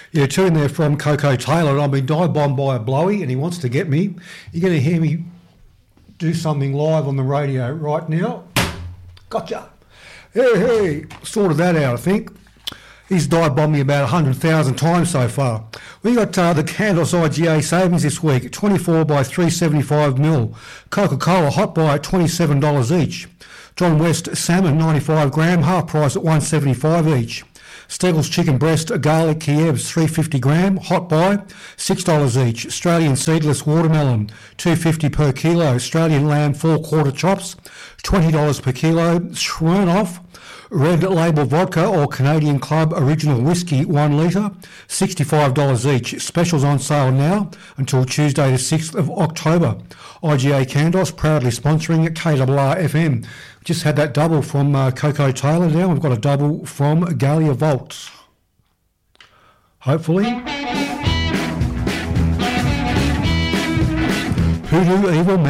Yeah, tune there from Coco Taylor. I've been dive bombed by a blowy and he wants to get me. You're going to hear me do something live on the radio right now. Gotcha. Hey, sorted that out, I think. He's dive bombed me about 100,000 times so far. We got the Candos IGA savings this week, 24 by 375 mil. Coca-Cola hot buy at $27 each. John West salmon 95 gram, half price at $1.75 each. Steggles chicken breast, garlic Kiev's 350 gram, hot buy, $6 each. Australian seedless watermelon, $2.50 per kilo. Australian lamb 4-quarter chops, $20 per kilo. Smirnoff Red Label vodka or Canadian Club Original Whiskey 1 litre, $65 each. Specials on sale now until Tuesday the 6th of October. IGA Candos proudly sponsoring KRR FM. Just had that double from Coco Taylor. Now we've got a double from Gallia Volts. Hopefully. Hoodoo Evil